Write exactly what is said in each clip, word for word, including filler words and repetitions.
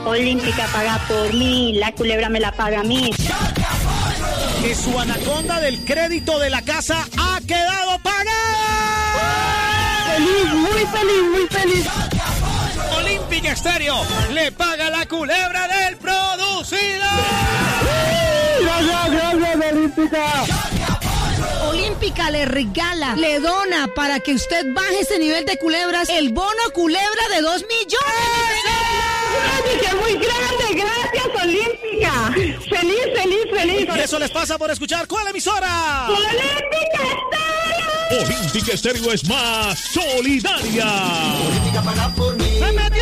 Olímpica paga por mí, la culebra me la paga a mí. Que su anaconda del crédito de la casa ha quedado pagada. Feliz, muy feliz, muy feliz. Olímpica Estéreo le paga la culebra del producido. Gracias, gracias, Olímpica. Olímpica le regala, le dona para que usted baje ese nivel de culebras el bono culebra de dos millones. Olímpica, muy grande, gracias, Olímpica. Feliz, feliz, feliz. Y eso les pasa por escuchar ¿cuál emisora? Olímpica Estéreo. Olímpica Estéreo es más solidaria. Olímpica paga por mí. ¡Se metió!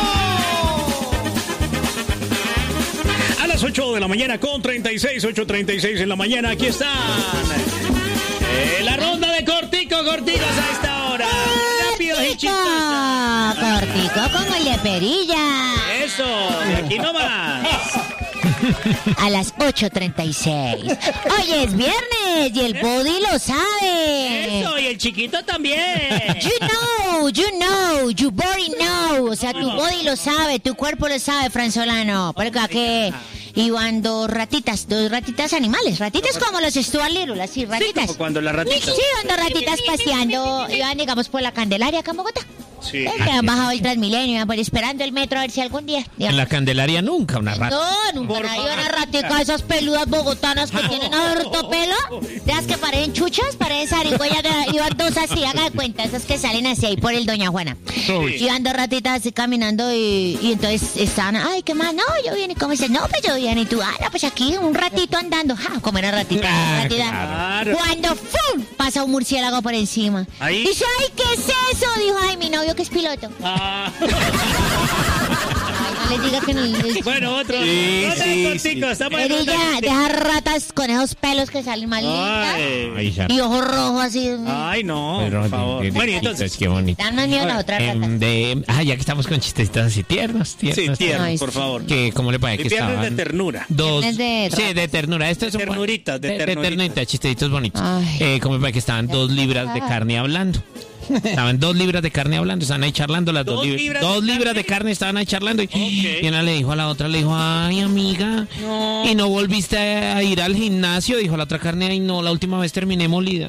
A las ocho de la mañana con treinta y seis, ocho treinta y seis en la mañana, aquí están. Eh, la ronda de cortico, corticos a esta hora. Rápido y chistoso. Cortico como el de perilla. Eso, de aquí nomás. A las ocho treinta y seis. Hoy es viernes y el body lo sabe. Eso, y el chiquito también. You know, you know, your body know. O sea, tu body lo sabe, tu cuerpo lo sabe, Franzolano. Porque aquí iban dos ratitas, dos ratitas animales. Ratitas como los Stuart Little, así, ratitas. Sí, como cuando las ratitas. Sí, iban dos ratitas paseando. Iban, digamos, por la Candelaria acá en Bogotá. Sí. Eh, que han bajado el Transmilenio, iban por esperando el metro a ver si algún día. Digamos. En la Candelaria nunca una rata. No, nunca nadie una ratica, esas peludas bogotanas que tienen harto pelo. De las que parecen chuchas, parecen zarigüeyas, de- iban dos así, haga de cuenta, esas que salen así ahí por el Doña Juana. Uy. Iban dos ratitas así caminando y, y entonces estaban, ay, ¿qué más? No, yo vine, ¿cómo dices? No, pues yo vine, y tú, ah, no, pues aquí un ratito andando. Ja, como era ratita, Ah, ratita. claro. Cuando, ¡fum!, pasa un murciélago por encima. Ahí. Dice, ay, ¿qué es eso? Dijo, ay, mi novio que es piloto. Ah. Ay, no les diga que no les... Bueno, otro. Sí, otro sí, cortico, sí. estamos en Perilla, ronda de- deja ratas con esos pelos que salen mal lindas. Ay, Ay, ya. Y ojos rojos así. ay, no, Pero, por favor. de- de- Bueno, y de- entonces. Qué bonito. Dan más miedo a la otra rata. Em, de, ah, ya que estamos con chistecitos así tiernos, Sí, tiernos. tierno, Ay, por sí. favor. Que, ¿cómo le parece Y que piernas estaban? de ternura. Dos. Piernas de sí, ratas. de ternura. Estos son ternuritas, de de, de ternuritas. ternurita, chistecitos bonitos. Ay. Eh, ¿Cómo le parece que estaban dos libras de carne hablando? Estaban dos libras de carne hablando, estaban ahí charlando las dos, ¿Dos libras. libras Dos de libras carne? de carne estaban ahí charlando y, Ok. y una le dijo a la otra, le dijo, ay amiga, No. y no volviste a ir al gimnasio, dijo la otra carne, ay no, la última vez terminé molida.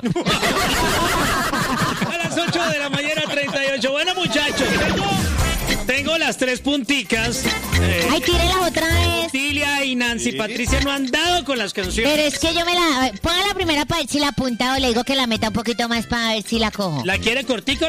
A las ocho de la mañana, treinta y ocho. Bueno, muchachos, tengo, tengo las tres punticas. Eh, Ay, tírelas otra vez. Tilia y Nancy Patricia no han dado con las canciones. Pero es que yo me la... Ponga la primera para ver si la apunta o le digo que la meta un poquito más para ver si la cojo. ¿La quiere cortica?